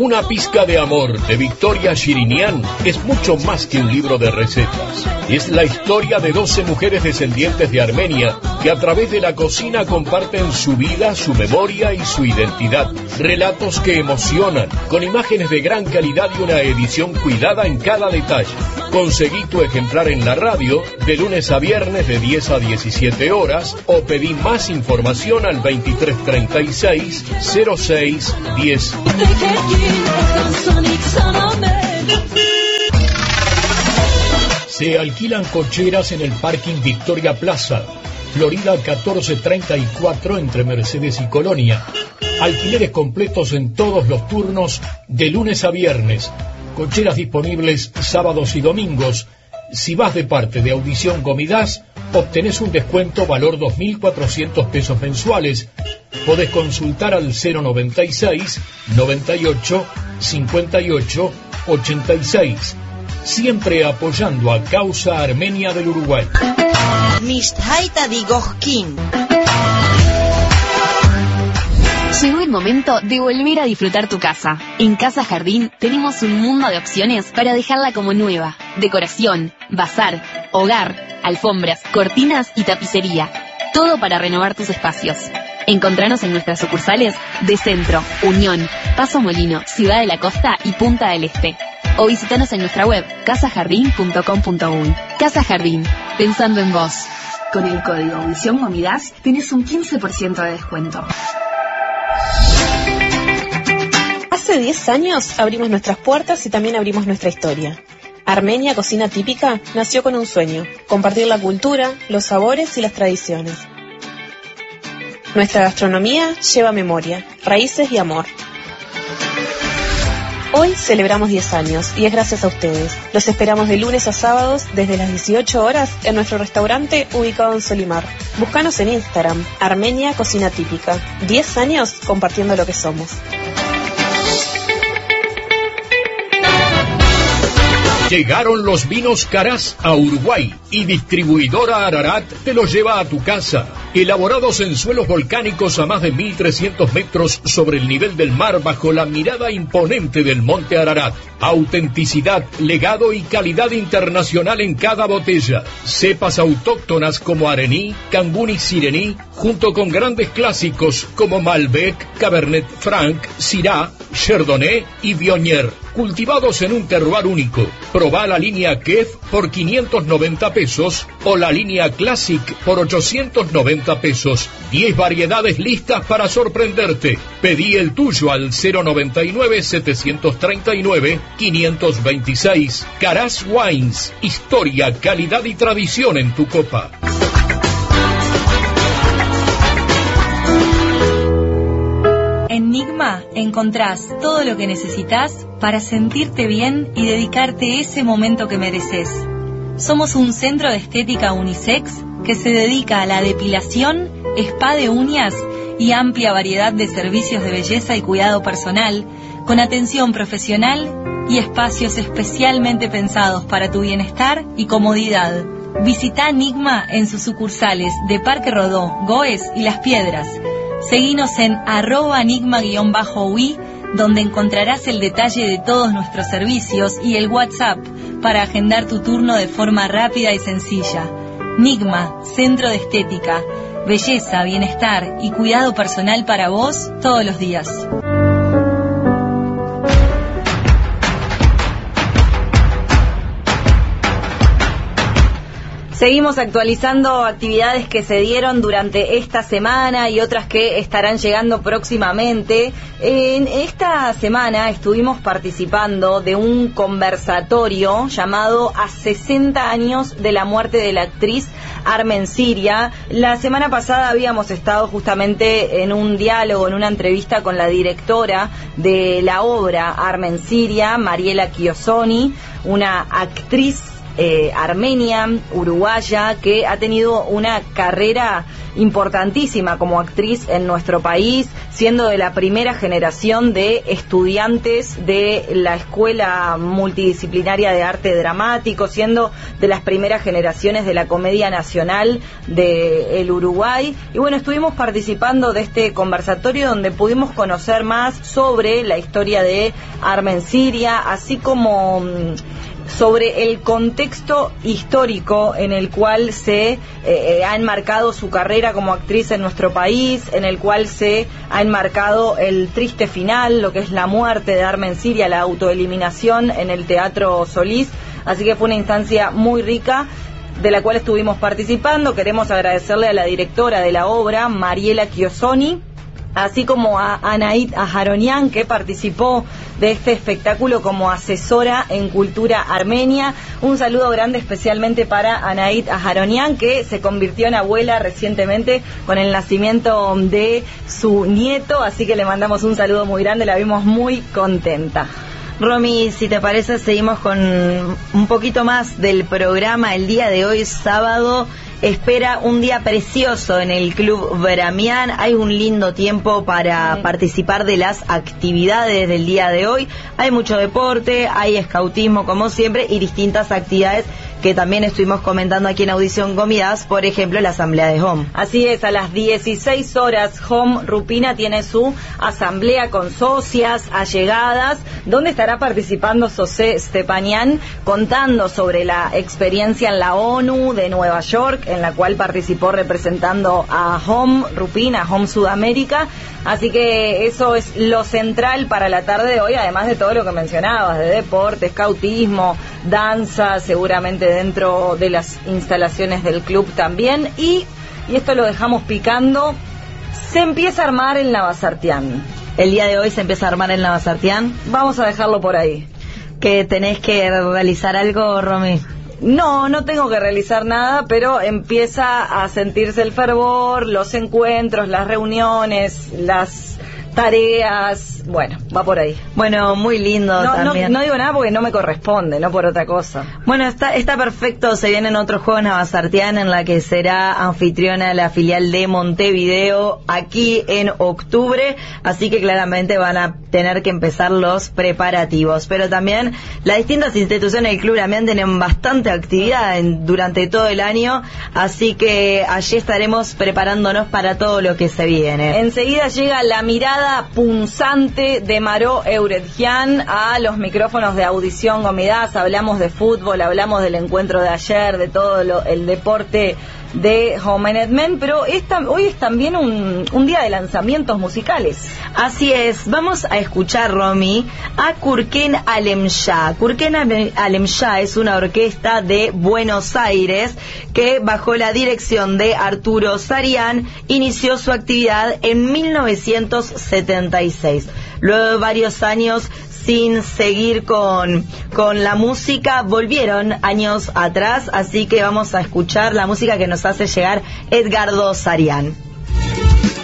Una pizca de amor de Victoria Shirinian es mucho más que un libro de recetas. Es la historia de 12 mujeres descendientes de Armenia que a través de la cocina comparten su vida, su memoria y su identidad. Relatos que emocionan, con imágenes de gran calidad y una edición cuidada en cada detalle. Conseguí tu ejemplar en la radio de lunes a viernes de 10 a 17 horas o pedí más información al 2336 06 10. Se alquilan cocheras en el parking Victoria Plaza, Florida 1434 entre Mercedes y Colonia. Alquileres completos en todos los turnos de lunes a viernes. Cocheras disponibles sábados y domingos. Si vas de parte de Audición Comidas, obtenés un descuento valor 2.400 pesos mensuales. Podés consultar al 096 98 58 86. Siempre apoyando a Causa Armenia del Uruguay. Llegó el momento de volver a disfrutar tu casa. En Casa Jardín tenemos un mundo de opciones para dejarla como nueva. Decoración, bazar, hogar, alfombras, cortinas y tapicería. Todo para renovar tus espacios. Encontranos en nuestras sucursales de Centro, Unión, Paso Molino, Ciudad de la Costa y Punta del Este. O visitanos en nuestra web casajardin.com.uy. Casa Jardín, pensando en vos. Con el código Audición Comidas tenés un 15% de descuento. Hace 10 años abrimos nuestras puertas y también abrimos nuestra historia. Armenia Cocina Típica nació con un sueño: compartir la cultura, los sabores y las tradiciones. Nuestra gastronomía lleva memoria, raíces y amor. Hoy celebramos 10 años y es gracias a ustedes. Los esperamos de lunes a sábados desde las 18 horas en nuestro restaurante ubicado en Solimar. Búscanos en Instagram, Armenia Cocina Típica. 10 años compartiendo lo que somos. Llegaron los vinos Carás a Uruguay y Distribuidora Ararat te los lleva a tu casa. Elaborados en suelos volcánicos a más de 1.300 metros sobre el nivel del mar bajo la mirada imponente del monte Ararat. Autenticidad, legado y calidad internacional en cada botella. Cepas autóctonas como Arení, Cambún y Sirení, junto con grandes clásicos como Malbec, Cabernet Franc, Syrah, Chardonnay y Viognier. Cultivados en un terroir único. Probá la línea Kef por 590 pesos o la línea Classic por 890 pesos. 10 variedades listas para sorprenderte. Pedí el tuyo al 099-739-526. Carás Wines. Historia, calidad y tradición en tu copa. En Nigma encontrás todo lo que necesitas para sentirte bien y dedicarte ese momento que mereces. Somos un centro de estética unisex que se dedica a la depilación, spa de uñas y amplia variedad de servicios de belleza y cuidado personal, con atención profesional y espacios especialmente pensados para tu bienestar y comodidad. Visita Nigma en sus sucursales de Parque Rodó, Goes y Las Piedras. Seguinos en @nigma_ui, donde encontrarás el detalle de todos nuestros servicios y el WhatsApp para agendar tu turno de forma rápida y sencilla. Nigma, Centro de Estética, belleza, bienestar y cuidado personal para vos todos los días. Seguimos actualizando actividades que se dieron durante esta semana y otras que estarán llegando próximamente. En esta semana estuvimos participando de un conversatorio llamado A 60 años de la muerte de la actriz Armen Siria. La semana pasada habíamos estado justamente en un diálogo, en una entrevista con la directora de la obra Armen Siria, Mariela Chiosoni, una actriz armenia, uruguaya, que ha tenido una carrera importantísima como actriz en nuestro país, siendo de la primera generación de estudiantes de la Escuela Multidisciplinaria de Arte Dramático, siendo de las primeras generaciones de la Comedia Nacional del Uruguay. Y bueno, estuvimos participando de este conversatorio donde pudimos conocer más sobre la historia de Armen Ciria, así como sobre el contexto histórico en el cual se ha enmarcado su carrera como actriz en nuestro país, en el cual se ha enmarcado el triste final, lo que es la muerte de Armen Ciria, la autoeliminación en el Teatro Solís. Así que fue una instancia muy rica de la cual estuvimos participando. Queremos agradecerle a la directora de la obra, Mariela Chiosoni, así como a Anaït Aharonian, que participó de este espectáculo como asesora en cultura armenia. Un saludo grande especialmente para Anaït Aharonian, que se convirtió en abuela recientemente con el nacimiento de su nieto, así que le mandamos un saludo muy grande, la vimos muy contenta. Romy, si te parece, seguimos con un poquito más del programa. El día de hoy, sábado, espera un día precioso en el Club Bramián. Hay un lindo tiempo para participar de las actividades del día de hoy. Hay mucho deporte, hay escautismo como siempre y distintas actividades que también estuvimos comentando aquí en Audición Comidas, por ejemplo, la asamblea de Home. Así es, a las 16 horas Home Rupina tiene su asamblea con socias, allegadas, donde estará participando José Stepanian contando sobre la experiencia en la ONU de Nueva York, en la cual participó representando a Home Rupina, Home Sudamérica. Así que eso es lo central para la tarde de hoy, además de todo lo que mencionabas, de deporte, escautismo, danza, seguramente dentro de las instalaciones del club también. Y esto lo dejamos picando, se empieza a armar el Navasartián. El día de hoy se empieza a armar el Navasartián. Vamos a dejarlo por ahí. ¿Que tenés que realizar algo, Romy? No tengo que realizar nada, pero empieza a sentirse el fervor, los encuentros, las reuniones, las tareas, bueno, va por ahí. Bueno, muy lindo también. No digo nada porque no me corresponde, no por otra cosa. Bueno, está perfecto, se vienen otros Juegos Navasartián en la que será anfitriona la filial de Montevideo aquí en octubre, así que claramente van a tener que empezar los preparativos, pero también las distintas instituciones del Club Bramián tienen bastante actividad durante todo el año, así que allí estaremos preparándonos para todo lo que se viene. Enseguida llega la mirada punzante de Maró Euredjian a los micrófonos de Audición Comidas. Hablamos de fútbol, hablamos del encuentro de ayer, de todo el deporte de Homenet Men, pero hoy es también un día de lanzamientos musicales. Así es, vamos a escuchar, Romy, a Kurken Alemşah. Kurken Alemşah es una orquesta de Buenos Aires que, bajo la dirección de Arturo Sarian, inició su actividad en 1976. Luego de varios años sin seguir con la música, volvieron años atrás, así que vamos a escuchar la música que nos hace llegar Edgardo Sarian.